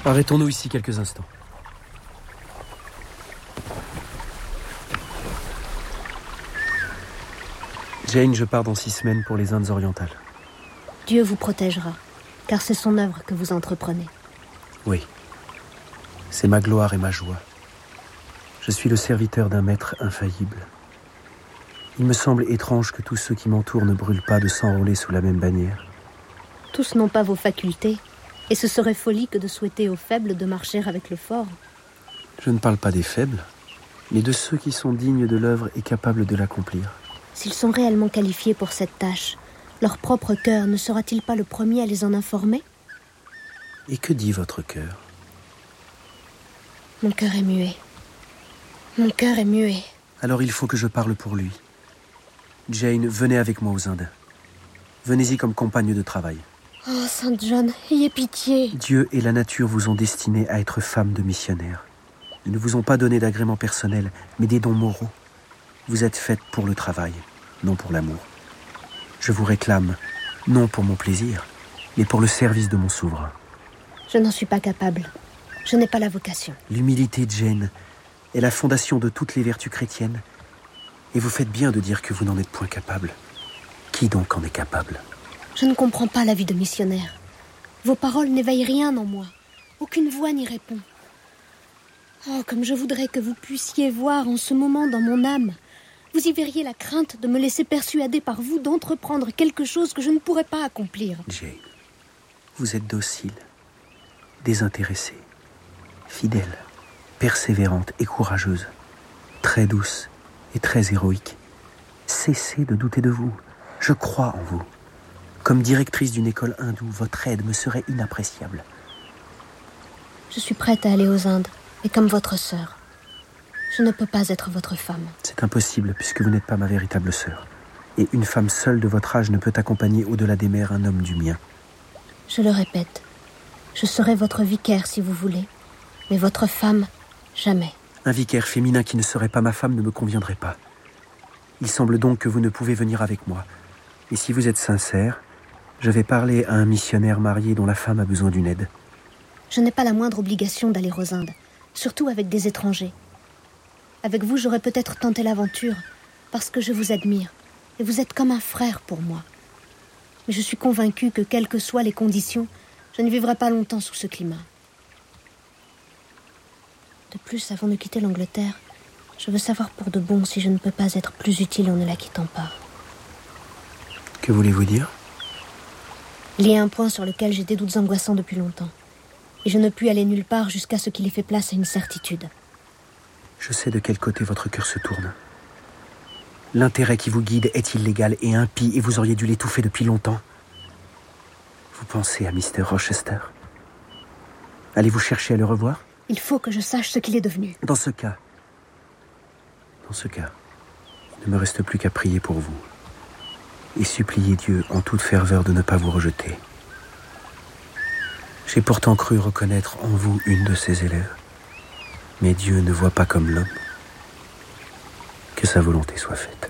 Arrêtons-nous ici quelques instants. Jane, je pars dans 6 semaines pour les Indes orientales. Dieu vous protégera, car c'est son œuvre que vous entreprenez. Oui. C'est ma gloire et ma joie. Je suis le serviteur d'un maître infaillible. Il me semble étrange que tous ceux qui m'entourent ne brûlent pas de s'enrôler sous la même bannière. Tous n'ont pas vos facultés, et ce serait folie que de souhaiter aux faibles de marcher avec le fort. Je ne parle pas des faibles, mais de ceux qui sont dignes de l'œuvre et capables de l'accomplir. S'ils sont réellement qualifiés pour cette tâche, leur propre cœur ne sera-t-il pas le premier à les en informer ? Et que dit votre cœur ? Mon cœur est muet. Mon cœur est muet. Alors il faut que je parle pour lui. Jane, venez avec moi aux Indes. Venez-y comme compagne de travail. Oh, Saint John, ayez pitié. Dieu et la nature vous ont destiné à être femme de missionnaire. Ils ne vous ont pas donné d'agrément personnel, mais des dons moraux. Vous êtes faite pour le travail, non pour l'amour. Je vous réclame, non pour mon plaisir, mais pour le service de mon souverain. Je n'en suis pas capable. Je n'ai pas la vocation. L'humilité, Jane, est la fondation de toutes les vertus chrétiennes. Et vous faites bien de dire que vous n'en êtes point capable. Qui donc en est capable ? Je ne comprends pas la vie de missionnaire. Vos paroles n'éveillent rien en moi. Aucune voix n'y répond. Oh, comme je voudrais que vous puissiez voir en ce moment dans mon âme. Vous y verriez la crainte de me laisser persuader par vous d'entreprendre quelque chose que je ne pourrais pas accomplir. Jane, vous êtes docile, désintéressée, fidèle, persévérante et courageuse, très douce et très héroïque. Cessez de douter de vous. Je crois en vous. Comme directrice d'une école hindoue, votre aide me serait inappréciable. Je suis prête à aller aux Indes, et comme votre sœur. Je ne peux pas être votre femme. C'est impossible, puisque vous n'êtes pas ma véritable sœur. Et une femme seule de votre âge ne peut accompagner au-delà des mers un homme du mien. Je le répète, je serai votre vicaire si vous voulez, mais votre femme, jamais. Un vicaire féminin qui ne serait pas ma femme ne me conviendrait pas. Il semble donc que vous ne pouvez venir avec moi. Et si vous êtes sincère, je vais parler à un missionnaire marié dont la femme a besoin d'une aide. Je n'ai pas la moindre obligation d'aller aux Indes, surtout avec des étrangers. Avec vous, j'aurais peut-être tenté l'aventure, parce que je vous admire, et vous êtes comme un frère pour moi. Mais je suis convaincue que, quelles que soient les conditions, je ne vivrai pas longtemps sous ce climat. De plus, avant de quitter l'Angleterre, je veux savoir pour de bon si je ne peux pas être plus utile en ne la quittant pas. Que voulez-vous dire ? Il y a un point sur lequel j'ai des doutes angoissants depuis longtemps. Et je ne puis aller nulle part jusqu'à ce qu'il ait fait place à une certitude. Je sais de quel côté votre cœur se tourne. L'intérêt qui vous guide est illégal et impie et vous auriez dû l'étouffer depuis longtemps. Vous pensez à Mr. Rochester ? Allez-vous chercher à le revoir ? Il faut que je sache ce qu'il est devenu. Dans ce cas, il ne me reste plus qu'à prier pour vous et supplier Dieu en toute ferveur de ne pas vous rejeter. J'ai pourtant cru reconnaître en vous une de ses élèves, mais Dieu ne voit pas comme l'homme. Que sa volonté soit faite.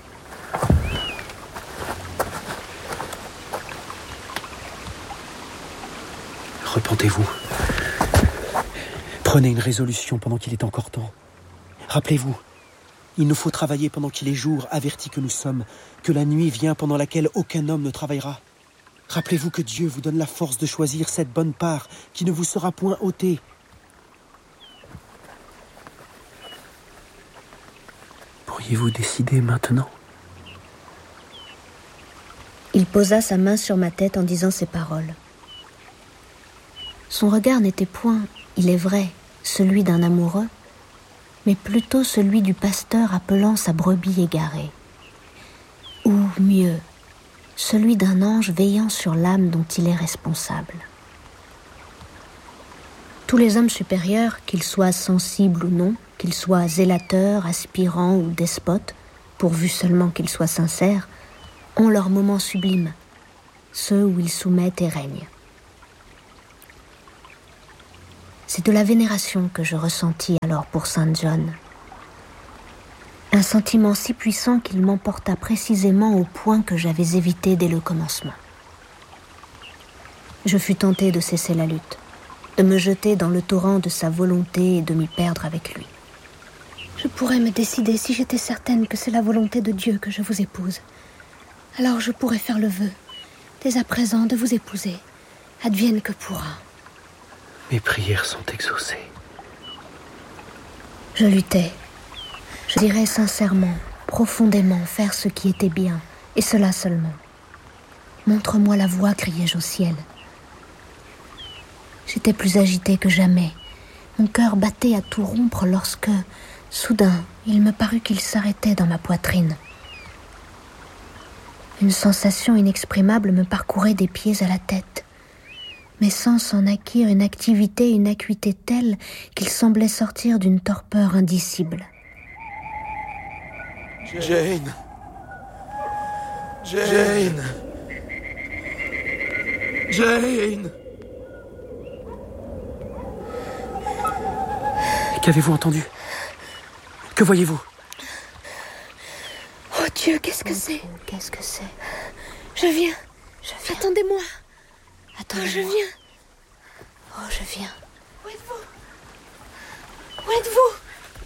Repentez-vous. Prenez une résolution pendant qu'il est encore temps. Rappelez-vous, il nous faut travailler pendant qu'il est jour, avertis que nous sommes, que la nuit vient pendant laquelle aucun homme ne travaillera. Rappelez-vous que Dieu vous donne la force de choisir cette bonne part qui ne vous sera point ôtée. Pourriez-vous décider maintenant ? Il posa sa main sur ma tête en disant ces paroles. Son regard n'était point, il est vrai, celui d'un amoureux, mais plutôt celui du pasteur appelant sa brebis égarée. Ou mieux, celui d'un ange veillant sur l'âme dont il est responsable. Tous les hommes supérieurs, qu'ils soient sensibles ou non, qu'ils soient zélateurs, aspirants ou despotes, pourvu seulement qu'ils soient sincères, ont leurs moments sublimes, ceux où ils soumettent et règnent. C'est de la vénération que je ressentis alors pour Saint John. Un sentiment si puissant qu'il m'emporta précisément au point que j'avais évité dès le commencement. Je fus tentée de cesser la lutte, de me jeter dans le torrent de sa volonté et de m'y perdre avec lui. Je pourrais me décider si j'étais certaine que c'est la volonté de Dieu que je vous épouse. Alors je pourrais faire le vœu, dès à présent, de vous épouser, advienne que pourra. Mes prières sont exaucées. Je luttais. Je dirais sincèrement, profondément faire ce qui était bien, et cela seulement. Montre-moi la voie, criai-je au ciel. J'étais plus agitée que jamais. Mon cœur battait à tout rompre lorsque, soudain, il me parut qu'il s'arrêtait dans ma poitrine. Une sensation inexprimable me parcourait des pieds à la tête. Mes sens en acquirent une activité et une acuité telles qu'ils semblaient sortir d'une torpeur indicible. Jane. Jane. Jane. Qu'avez-vous entendu? Que voyez-vous? Oh Dieu, qu'est-ce que c'est? Qu'est-ce que c'est? Je viens. Attendez-moi. Attendez-moi. Oh, je viens. Oh, je viens. Où êtes-vous? Où êtes-vous?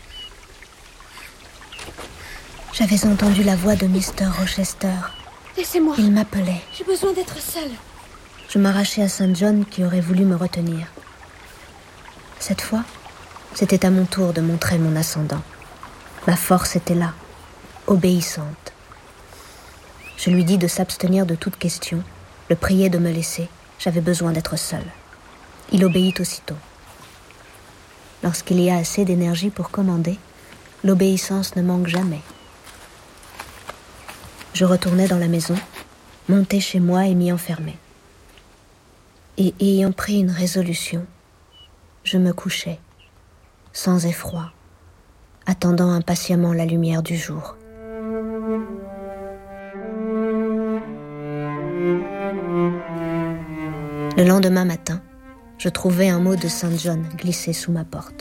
J'avais entendu la voix de Mr. Rochester. Laissez-moi. Il m'appelait. J'ai besoin d'être seule. Je m'arrachai à Saint John qui aurait voulu me retenir. Cette fois, c'était à mon tour de montrer mon ascendant. Ma force était là, obéissante. Je lui dis de s'abstenir de toute question, le priai de me laisser. J'avais besoin d'être seule. Il obéit aussitôt. Lorsqu'il y a assez d'énergie pour commander, l'obéissance ne manque jamais. Je retournai dans la maison, montai chez moi et m'y enfermai. Et ayant pris une résolution, je me couchai, sans effroi, attendant impatiemment la lumière du jour. Le lendemain matin, je trouvai un mot de Saint John glissé sous ma porte.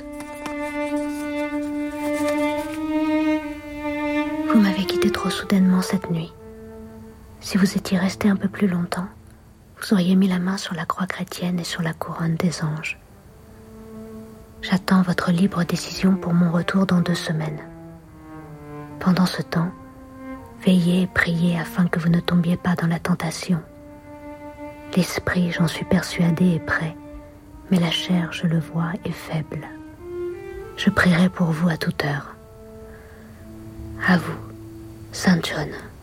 Vous m'avez quitté trop soudainement cette nuit. Si vous étiez resté un peu plus longtemps, vous auriez mis la main sur la croix chrétienne et sur la couronne des anges. J'attends votre libre décision pour mon retour dans 2 semaines. Pendant ce temps, veillez et priez afin que vous ne tombiez pas dans la tentation. L'esprit, j'en suis persuadée, est prêt, mais la chair, je le vois, est faible. Je prierai pour vous à toute heure. À vous, Saint John.